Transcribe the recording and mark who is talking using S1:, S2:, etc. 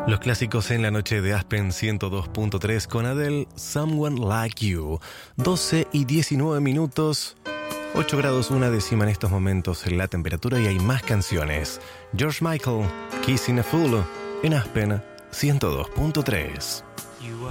S1: Los clásicos en la noche de Aspen 102.3 con Adele, Someone Like You. 12 y 19 minutos, 8 grados una décima en estos momentos en la temperatura y hay más canciones. George Michael, Kissing a Fool, en Aspen 102.3.
S2: You